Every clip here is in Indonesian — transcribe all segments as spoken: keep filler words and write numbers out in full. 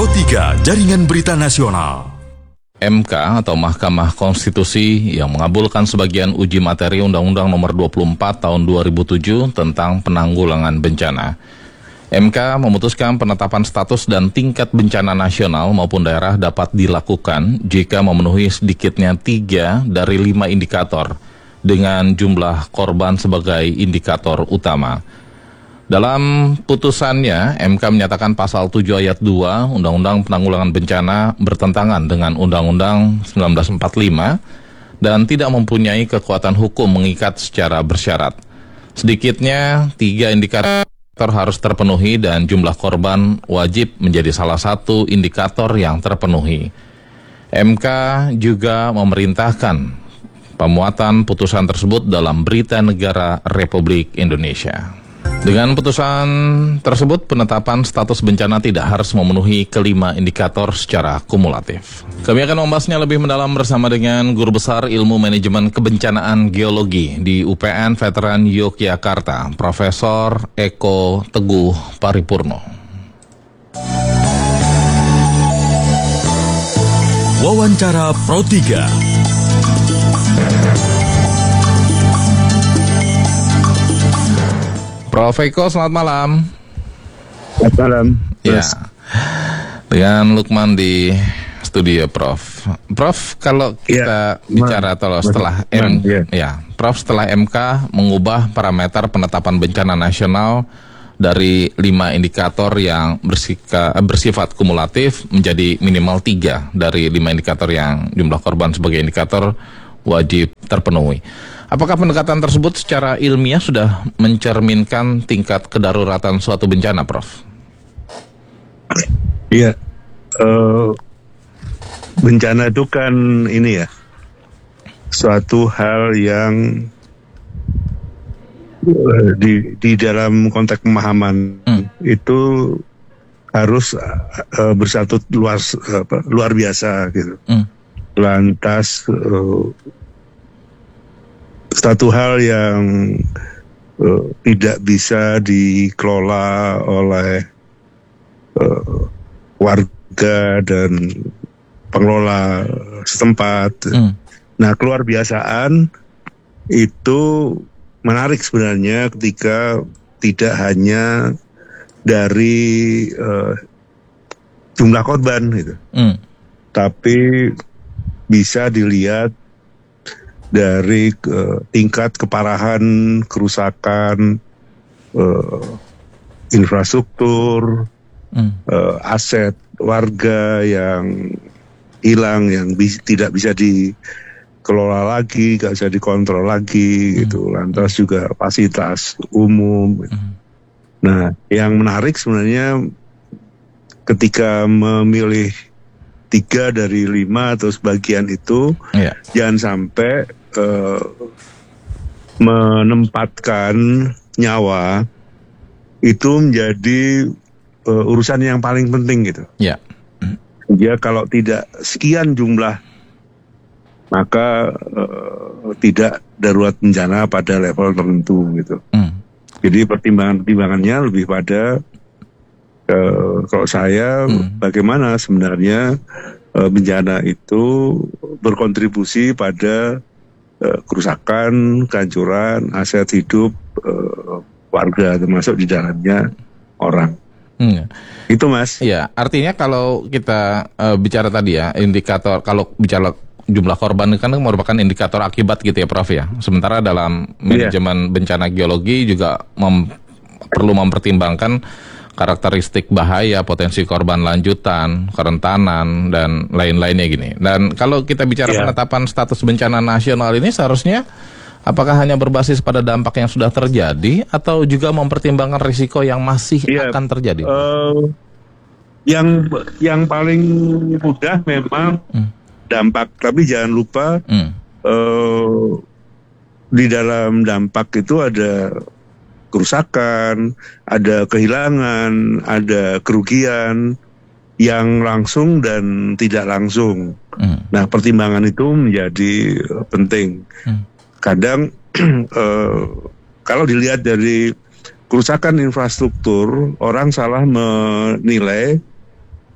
Pro tiga Jaringan Berita Nasional. M K atau Mahkamah Konstitusi yang mengabulkan sebagian uji materi Undang-Undang Nomor dua puluh empat Tahun dua ribu tujuh tentang penanggulangan bencana. M K memutuskan penetapan status dan tingkat bencana nasional maupun daerah dapat dilakukan jika memenuhi sedikitnya tiga dari lima indikator dengan jumlah korban sebagai indikator utama. Dalam putusannya, M K menyatakan pasal tujuh ayat dua Undang-Undang Penanggulangan Bencana bertentangan dengan Undang-Undang seribu sembilan ratus empat puluh lima dan tidak mempunyai kekuatan hukum mengikat secara bersyarat. Sedikitnya tiga indikator harus terpenuhi dan jumlah korban wajib menjadi salah satu indikator yang terpenuhi. M K juga memerintahkan pemuatan putusan tersebut dalam Berita Negara Republik Indonesia. Dengan putusan tersebut, penetapan status bencana tidak harus memenuhi kelima indikator secara kumulatif. Kami akan membahasnya lebih mendalam bersama dengan Guru Besar Ilmu Manajemen Kebencanaan Geologi di U P N Veteran Yogyakarta, Profesor Eko Teguh Paripurno. Wawancara Pro tiga. Prof Eko, selamat malam. Selamat malam. Ya, dengan Lukman di studio, Prof. Prof, kalau kita ya, bicara atau setelah M, ya. ya, Prof, setelah M K mengubah parameter penetapan bencana nasional dari lima indikator yang bersika, bersifat kumulatif menjadi minimal tiga dari lima indikator yang jumlah korban sebagai indikator wajib terpenuhi. Apakah pendekatan tersebut secara ilmiah sudah mencerminkan tingkat kedaruratan suatu bencana, Prof? Iya, uh, bencana itu kan ini ya, suatu hal yang uh, di di dalam konteks pemahaman hmm. itu harus uh, bersatu luar uh, luar biasa gitu. Hmm. Lantas uh, satu hal yang uh, tidak bisa dikelola oleh uh, warga dan pengelola setempat. Hmm. Nah, keluar biasaan itu menarik sebenarnya ketika tidak hanya dari uh, jumlah korban gitu, hmm. tapi bisa dilihat dari uh, tingkat keparahan, kerusakan uh, infrastruktur, hmm. uh, aset warga yang hilang, yang bis, tidak bisa dikelola lagi, tidak bisa dikontrol lagi, hmm. gitu. Lantas juga fasilitas umum. Gitu. Hmm. Nah, yang menarik sebenarnya ketika memilih tiga dari lima atau sebagian itu, yeah. jangan sampai uh, menempatkan nyawa itu menjadi uh, urusan yang paling penting gitu. Yeah. Mm. Ya, kalau tidak sekian jumlah, maka uh, tidak darurat bencana pada level tertentu gitu. Mm. Jadi pertimbangan-pertimbangannya lebih pada Uh, kalau saya hmm. bagaimana sebenarnya uh, bencana itu berkontribusi pada uh, kerusakan, kehancuran aset hidup uh, warga, termasuk di dalamnya orang. Hmm. Itu, Mas. Ya, artinya kalau kita uh, bicara tadi ya, indikator, kalau bicara jumlah korban kan merupakan indikator akibat gitu ya, Prof ya. Sementara dalam manajemen yeah. bencana geologi juga mem- perlu mempertimbangkan karakteristik bahaya, potensi korban lanjutan, kerentanan, dan lain-lainnya gini. Dan kalau kita bicara yeah. penetapan status bencana nasional ini seharusnya apakah hanya berbasis pada dampak yang sudah terjadi atau juga mempertimbangkan risiko yang masih yeah. akan terjadi? Uh, yang yang paling mudah memang hmm. dampak, tapi jangan lupa hmm. uh, di dalam dampak itu ada kerusakan, ada kehilangan, ada kerugian yang langsung dan tidak langsung. Hmm. Nah, pertimbangan itu menjadi penting. Hmm. Kadang eh, kalau dilihat dari kerusakan infrastruktur, orang salah menilai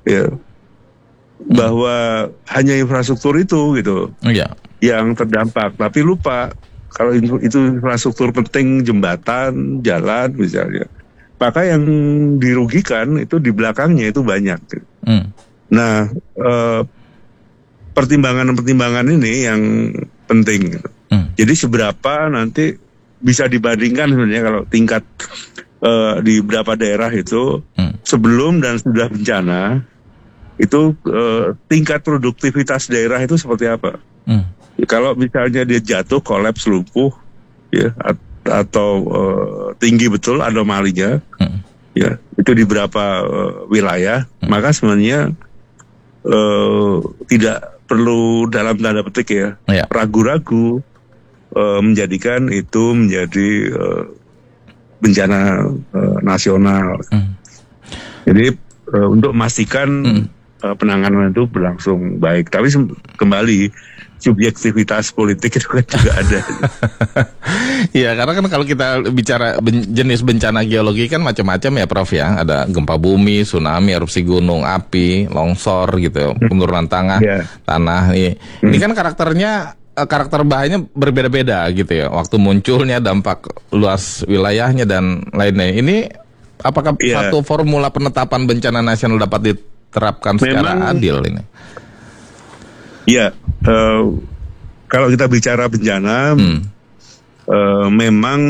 ya bahwa hanya infrastruktur itu gitu yeah. yang terdampak, tapi lupa kalau itu infrastruktur penting, jembatan, jalan misalnya, maka yang dirugikan itu di belakangnya itu banyak. Mm. Nah, eh, pertimbangan-pertimbangan ini yang penting. Gitu. Mm. Jadi seberapa nanti bisa dibandingkan sebenarnya kalau tingkat uh, di beberapa daerah itu mm. sebelum dan sudah bencana itu uh, tingkat produktivitas daerah itu seperti apa? Mm. Ya, kalau misalnya dia jatuh, kolaps, lumpuh, ya at- atau uh, tinggi betul anomalinya, mm. ya itu di beberapa uh, wilayah, mm. maka sebenarnya uh, tidak perlu dalam tanda petik ya yeah. ragu-ragu uh, menjadikan itu menjadi uh, bencana uh, nasional. Mm. Jadi uh, untuk memastikan mm. uh, penanganan itu berlangsung baik. Tapi se- kembali subjektivitas politik itu kan juga ada. Iya, karena kan kalau kita bicara ben- jenis bencana geologi kan macam-macam ya, Prof ya. Ada gempa bumi, tsunami, erupsi gunung, api, longsor gitu, penurunan tanah, yeah. tanah. Ini, hmm. ini kan karakternya karakter bahayanya berbeda-beda gitu ya. Waktu munculnya, dampak luas wilayahnya dan lainnya. Ini apakah yeah. satu formula penetapan bencana nasional dapat diterapkan secara Memang, adil ini? Iya, uh, kalau kita bicara bencana, hmm. uh, memang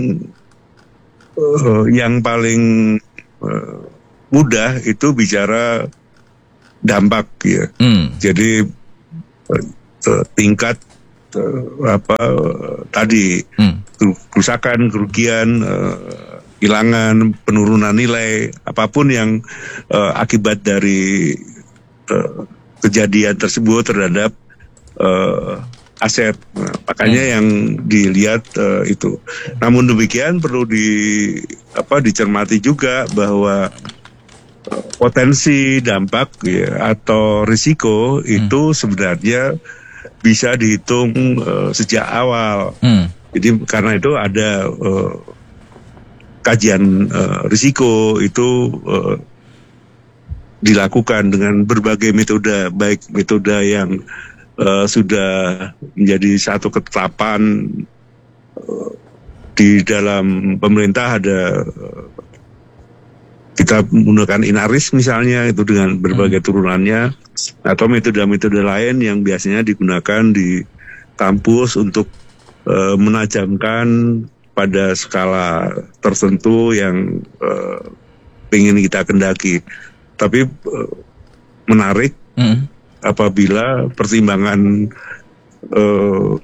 uh, yang paling uh, mudah itu bicara dampak ya. Hmm. Jadi uh, uh, tingkat uh, apa uh, tadi hmm. kerusakan, kerugian, uh, hilangan, penurunan nilai, apapun yang uh, akibat dari uh, kejadian tersebut terhadap uh, aset, nah, makanya hmm. yang dilihat uh, itu. Namun demikian perlu di apa dicermati juga bahwa uh, potensi dampak ya, atau risiko hmm. itu sebenarnya bisa dihitung uh, sejak awal. Hmm. Jadi karena itu ada uh, kajian uh, risiko itu. Uh, dilakukan dengan berbagai metode, baik metode yang uh, sudah menjadi satu ketetapan uh, di dalam pemerintah. Ada uh, kita menggunakan INARIS misalnya, itu dengan berbagai hmm. turunannya, atau metode-metode lain yang biasanya digunakan di kampus untuk uh, menajamkan pada skala tertentu yang uh, ingin kita kendaki. Tapi uh, menarik mm. apabila pertimbangan uh,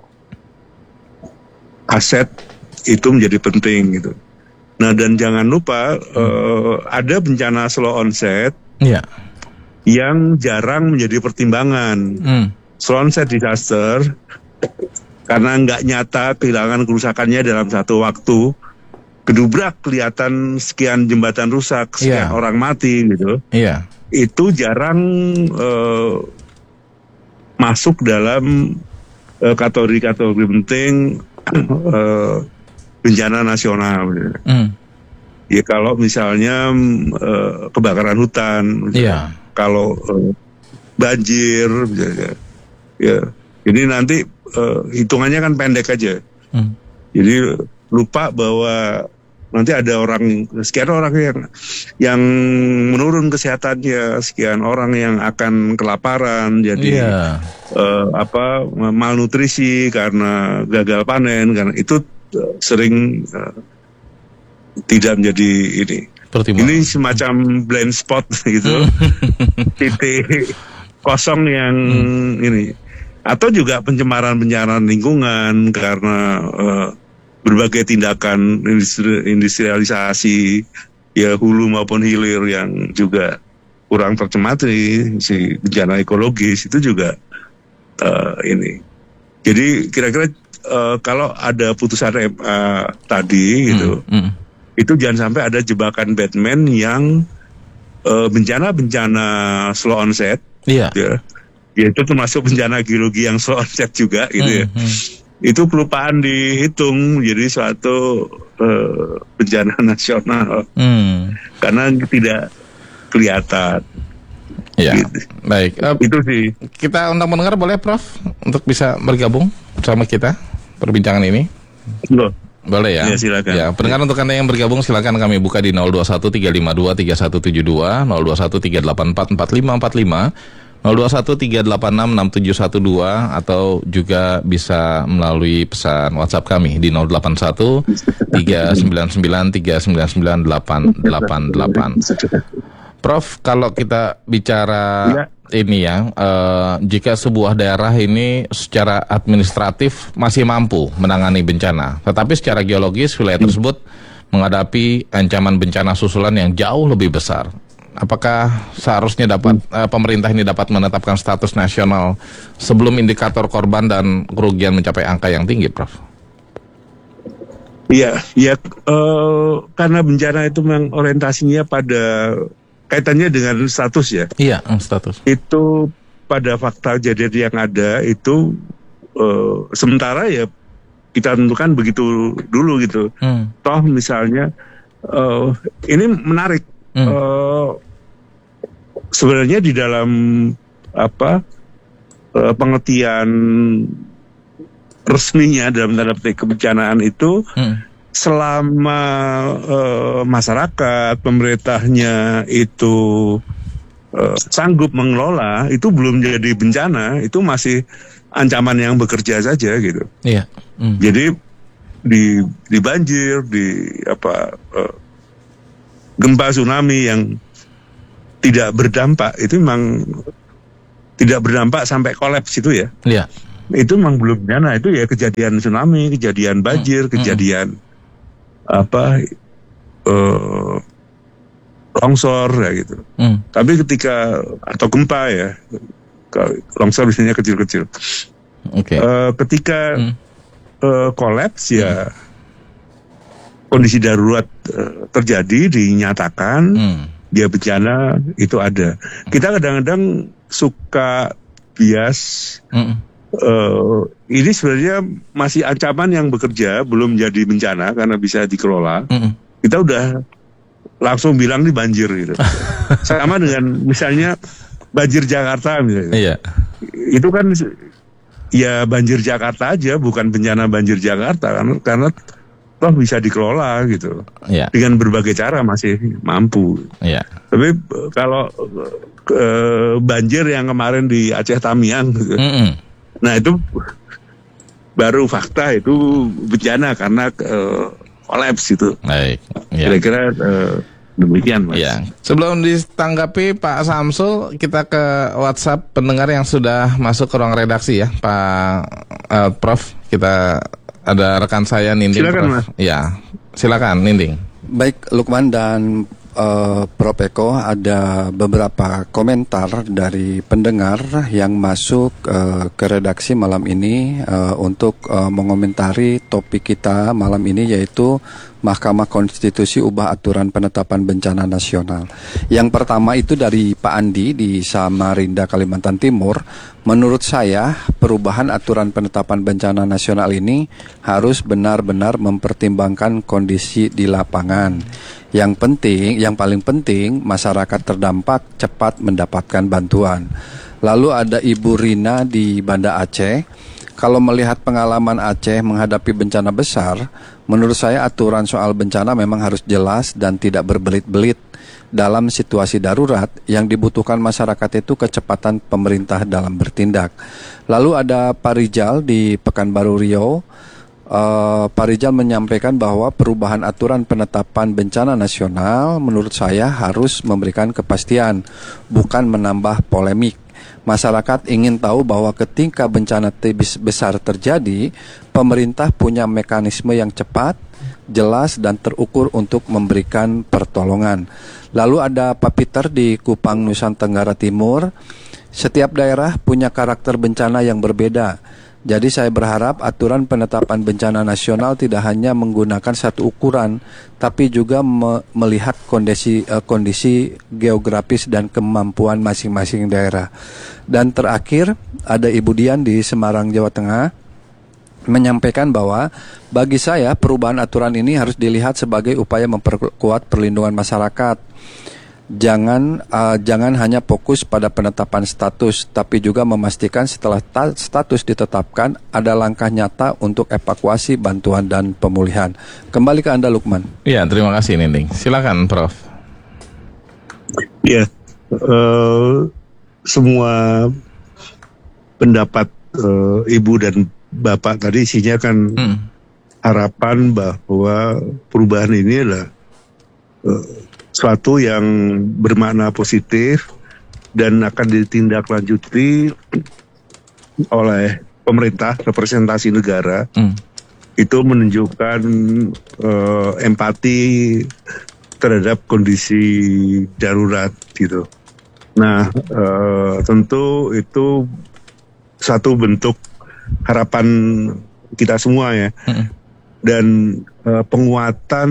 aset itu menjadi penting gitu. Nah, dan jangan lupa mm. uh, ada bencana slow onset yeah. yang jarang menjadi pertimbangan. Mm. Slow onset disaster karena nggak nyata kehilangan kerusakannya dalam satu waktu. Kedubrak kelihatan sekian jembatan rusak, sekian yeah. orang mati gitu. Yeah. Itu jarang uh, masuk dalam uh, kategori-kategori penting uh, bencana nasional. Gitu. Mm. Ya kalau misalnya uh, kebakaran hutan, yeah. kalau uh, banjir, misalnya, ya ini nanti uh, hitungannya kan pendek aja. Mm. Jadi lupa bahwa nanti ada orang, sekian orang yang yang menurun kesehatannya, sekian orang yang akan kelaparan, jadi yeah. uh, apa malnutrisi karena gagal panen, karena itu uh, sering uh, tidak menjadi ini. Ini semacam blind spot gitu, titik kosong yang hmm. ini, atau juga pencemaran-pencemaran lingkungan karena uh, berbagai tindakan industri, industrialisasi ya hulu maupun hilir yang juga kurang tercemati, si bencana ekologis itu juga uh, ini. Jadi kira-kira uh, kalau ada putusan M A tadi gitu, mm, mm. itu jangan sampai ada jebakan Batman yang uh, bencana-bencana slow onset, yeah. ya, ya itu termasuk bencana geologi yang slow onset juga gitu mm, ya. Mm. Itu kelupaan dihitung jadi suatu uh, bencana nasional hmm. karena tidak kelihatan. Ya, gitu. Baik. Uh, itu sih. Kita undang pendengar boleh, Prof, untuk bisa bergabung sama kita perbincangan ini? Loh. Boleh ya? Ya, silakan. Ya, pendengar untuk Anda yang bergabung silakan kami buka di nol dua satu tiga lima dua tiga satu tujuh dua, nol dua satu tiga delapan empat empat lima empat lima, nol dua satu tiga delapan enam enam tujuh satu dua, atau juga bisa melalui pesan WhatsApp kami di nol delapan satu tiga sembilan sembilan tiga sembilan sembilan delapan delapan delapan. Prof, kalau kita bicara ya. ini ya, uh, jika sebuah daerah ini secara administratif masih mampu menangani bencana, tetapi secara geologis wilayah tersebut menghadapi ancaman bencana susulan yang jauh lebih besar, apakah seharusnya dapat uh, pemerintah ini dapat menetapkan status nasional sebelum indikator korban dan kerugian mencapai angka yang tinggi, Prof? Iya, ya uh, karena bencana itu memang orientasinya pada kaitannya dengan status ya. Iya, status. Itu pada fakta kejadian yang ada itu uh, sementara ya kita tentukan begitu dulu gitu. Hmm. Toh misalnya uh, ini menarik. Hmm. Uh, sebenarnya di dalam apa uh, pengertian resminya dalam tanda petik kebencanaan itu. Hmm. Selama uh, masyarakat, pemerintahnya itu uh, sanggup mengelola, itu belum jadi bencana, itu masih ancaman yang bekerja saja gitu. Iya. Mm. Jadi di di banjir, di apa uh, gempa tsunami yang tidak berdampak itu memang tidak berdampak sampai kolaps itu ya. Iya. Itu memang belum bencana, itu ya kejadian tsunami, kejadian banjir, mm. kejadian apa uh, longsor ya gitu. Hmm. Tapi ketika atau gempa ya, longsor biasanya kecil-kecil. Okay. Uh, ketika hmm. uh, kolaps ya hmm. kondisi darurat uh, terjadi dinyatakan hmm. dia bencana itu ada. Kita kadang-kadang suka bias. Hmm. Uh, ini sebenarnya masih ancaman yang bekerja, belum jadi bencana karena bisa dikelola. Mm-hmm. Kita udah langsung bilang ini banjir gitu. Sama dengan misalnya banjir Jakarta misalnya. Iya. Itu kan ya banjir Jakarta aja, bukan bencana banjir Jakarta karena karena toh bisa dikelola gitu. Iya. Dengan berbagai cara masih mampu. Iya. Tapi kalau uh, banjir yang kemarin di Aceh Tamiang gitu. Mm-hmm. Nah itu baru fakta itu bencana karena uh, kolaps itu. Baik. Ya. Kira-kira uh, demikian, Mas. Ya. Sebelum ditanggapi Pak Samsul, kita ke WhatsApp pendengar yang sudah masuk ke ruang redaksi ya, Pak uh, Prof. Kita ada rekan saya Ninding. Silakan, Prof. Mas. Ya, silakan Ninding. Baik, Lukman dan Uh, Prof Eko, ada beberapa komentar dari pendengar yang masuk uh, ke redaksi malam ini uh, untuk uh, mengomentari topik kita malam ini, yaitu Mahkamah Konstitusi ubah aturan penetapan bencana nasional. Yang pertama itu dari Pak Andi di Samarinda, Kalimantan Timur. Menurut saya, perubahan aturan penetapan bencana nasional ini harus benar-benar mempertimbangkan kondisi di lapangan. Yang penting, yang paling penting, masyarakat terdampak cepat mendapatkan bantuan. Lalu ada Ibu Rina di Banda Aceh. Kalau melihat pengalaman Aceh menghadapi bencana besar, menurut saya aturan soal bencana memang harus jelas dan tidak berbelit-belit. Dalam situasi darurat, yang dibutuhkan masyarakat itu kecepatan pemerintah dalam bertindak. Lalu ada Pak Rijal di Pekanbaru Riau. Uh, Pak Rijal menyampaikan bahwa perubahan aturan penetapan bencana nasional menurut saya harus memberikan kepastian, bukan menambah polemik. Masyarakat ingin tahu bahwa ketika bencana besar terjadi, pemerintah punya mekanisme yang cepat, jelas dan terukur untuk memberikan pertolongan. Lalu ada Pak Peter di Kupang, Nusa Tenggara Timur. Setiap daerah punya karakter bencana yang berbeda. Jadi saya berharap aturan penetapan bencana nasional tidak hanya menggunakan satu ukuran, tapi juga me- melihat kondisi uh, kondisi geografis dan kemampuan masing-masing daerah. Dan terakhir ada Ibu Dian di Semarang, Jawa Tengah, menyampaikan bahwa bagi saya perubahan aturan ini harus dilihat sebagai upaya memperkuat perlindungan masyarakat. jangan uh, jangan hanya fokus pada penetapan status, tapi juga memastikan setelah ta- status ditetapkan ada langkah nyata untuk evakuasi, bantuan dan pemulihan. Kembali ke Anda, Lukman. Iya, terima kasih Ninding. Silakan, Prof. Ya, uh, semua pendapat uh, Ibu dan Bapak tadi isinya kan hmm. harapan bahwa perubahan ini adalah uh, suatu yang bermakna positif dan akan ditindaklanjuti oleh pemerintah, representasi negara. Hmm. Itu menunjukkan uh, empati terhadap kondisi darurat gitu. Nah, uh, tentu itu satu bentuk harapan kita semua ya. Hmm. Dan uh, penguatan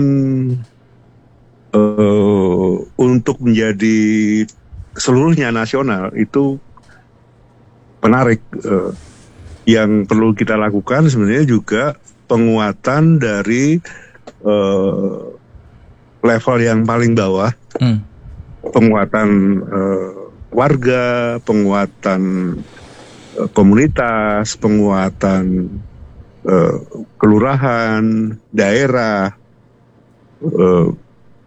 Uh, untuk menjadi seluruhnya nasional itu menarik. Uh, yang perlu kita lakukan sebenarnya juga penguatan dari uh, level yang paling bawah, hmm. penguatan uh, warga, penguatan uh, komunitas, penguatan uh, kelurahan, daerah. Uh,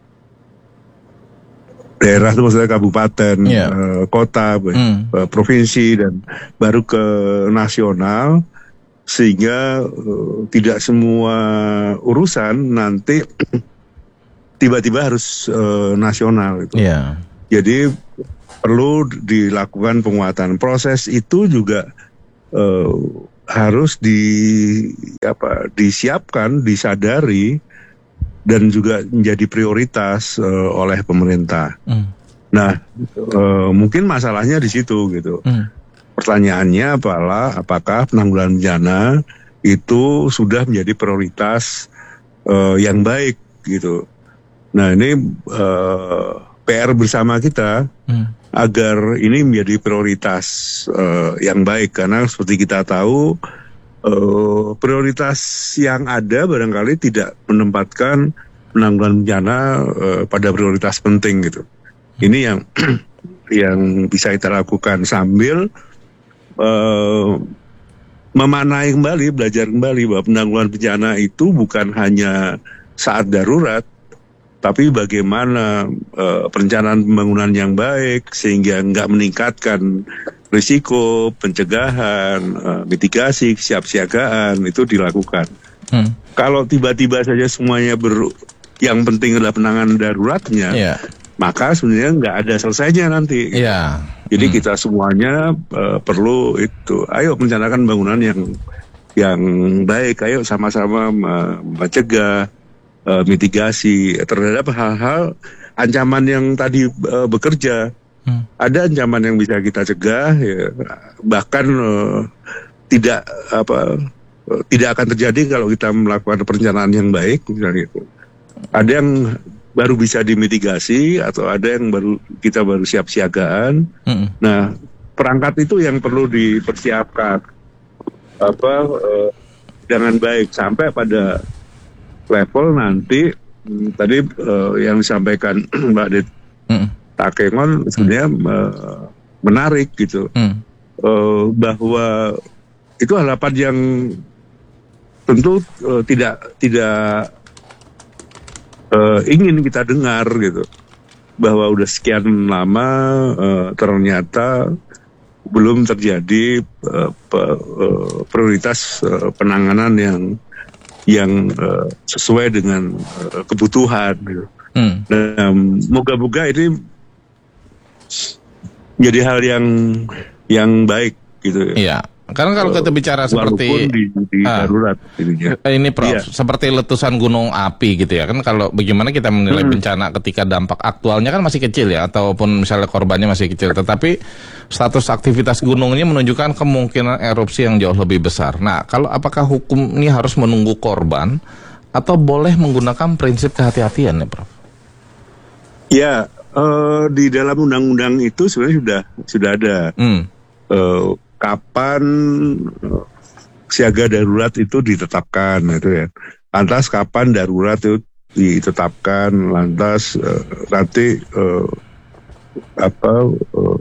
Daerah itu maksudnya kabupaten, yeah. uh, kota, mm. uh, provinsi, dan baru ke nasional, sehingga uh, tidak semua urusan nanti tiba-tiba harus uh, nasional. Gitu. Yeah. Jadi perlu dilakukan penguatan. Proses itu juga uh, harus di apa disiapkan, disadari, dan juga menjadi prioritas uh, oleh pemerintah. Mm. Nah, uh, mungkin masalahnya di situ gitu. Mm. Pertanyaannya adalah apakah penanggulangan bencana itu sudah menjadi prioritas uh, yang baik gitu. Nah, ini uh, P R bersama kita mm. agar ini menjadi prioritas uh, yang baik, karena seperti kita tahu uh, prioritas yang ada barangkali tidak menempatkan penanggulangan bencana uh, pada prioritas penting gitu. Ini yang yang bisa kita lakukan sambil uh, memanai kembali, belajar kembali bahwa penanggulangan bencana itu bukan hanya saat darurat, tapi bagaimana uh, perencanaan pembangunan yang baik sehingga nggak meningkatkan risiko, pencegahan, uh, mitigasi, kesiapsiagaan itu dilakukan. Hmm. Kalau tiba-tiba saja semuanya ber, yang penting adalah penanganan daruratnya, yeah. maka sebenarnya nggak ada selesainya nanti. Yeah. Jadi hmm. kita semuanya uh, perlu itu. Ayo merencanakan bangunan yang yang baik. Ayo sama-sama mencegah, uh, mitigasi terhadap hal-hal ancaman yang tadi uh, bekerja. Hmm. Ada ancaman yang bisa kita cegah, ya, bahkan uh, tidak apa uh, tidak akan terjadi kalau kita melakukan perencanaan yang baik, misalnya itu. Ada yang baru bisa dimitigasi atau ada yang baru kita baru siap siagaan. Hmm. Nah, perangkat itu yang perlu dipersiapkan apa uh, dengan baik sampai pada level nanti hmm, tadi uh, yang disampaikan Mbak Det hmm. Takengon sebenarnya hmm. uh, menarik gitu, hmm. uh, bahwa itu harapan yang tentu uh, tidak tidak uh, ingin kita dengar gitu, bahwa udah sekian lama uh, ternyata belum terjadi uh, pe, uh, prioritas uh, penanganan yang yang uh, sesuai dengan uh, kebutuhan gitu. Hmm. Nah, moga-moga ini jadi hal yang yang baik gitu. Iya. Karena kalau kita bicara seperti di, di ah, darurat ini, ini Prof, iya. seperti letusan gunung api gitu ya kan, kalau bagaimana kita menilai hmm. bencana ketika dampak aktualnya kan masih kecil ya, ataupun misalnya korbannya masih kecil, tetapi status aktivitas gunungnya menunjukkan kemungkinan erupsi yang jauh lebih besar. Nah, kalau apakah hukum ini harus menunggu korban atau boleh menggunakan prinsip kehati-hatian ya Prof? Ya, uh, di dalam undang-undang itu sebenarnya sudah sudah ada. Hmm. Uh, kapan siaga darurat itu ditetapkan itu ya. Lantas kapan darurat itu ditetapkan, lantas uh, nanti uh, apa uh,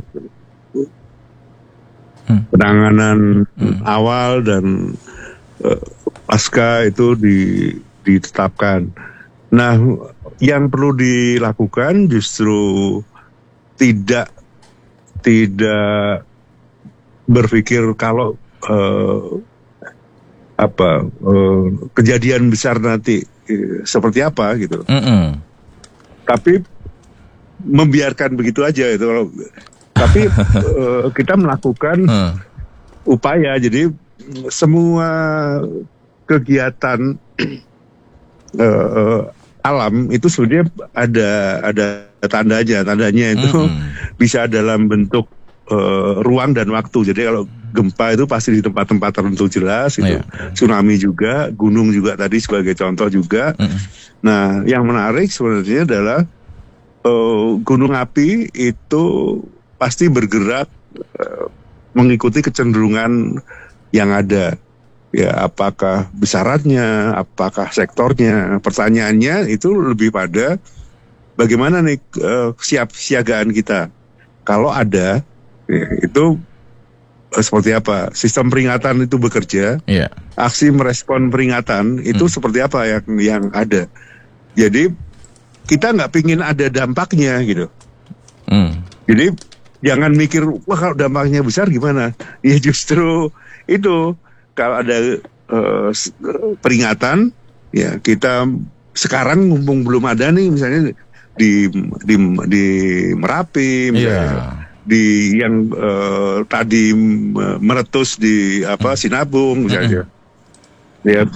hmm. penanganan hmm. awal dan uh, pasca itu di, ditetapkan. Nah, yang perlu dilakukan justru tidak tidak berpikir kalau uh, apa uh, kejadian besar nanti uh, seperti apa gitu, mm-hmm. tapi membiarkan begitu aja itu. Tapi uh, kita melakukan mm. upaya, jadi semua kegiatan uh, alam itu sebenarnya ada ada tandanya, tandanya itu mm-hmm. bisa dalam bentuk uh, ruang dan waktu. Jadi kalau gempa itu pasti di tempat-tempat tertentu jelas, itu yeah. tsunami juga, gunung juga tadi sebagai contoh juga. Mm-hmm. Nah, yang menarik sebenarnya adalah uh, gunung api itu pasti bergerak uh, mengikuti kecenderungan yang ada. Ya, apakah besarannya, apakah sektornya? Pertanyaannya itu lebih pada bagaimana nih uh, siap siagaan kita. Kalau ada, ya, itu uh, seperti apa? Sistem peringatan itu bekerja. Yeah. Aksi merespon peringatan itu hmm. seperti apa yang yang ada. Jadi kita nggak pingin ada dampaknya gitu. Hmm. Jadi jangan mikir wah kalau dampaknya besar gimana? Ya justru itu. Kalau ada uh, peringatan, ya kita sekarang mumpung belum ada nih, misalnya di di di Merapi, misalnya yeah. di yang uh, tadi meletus di apa Sinabung, misalnya, mm-hmm. ya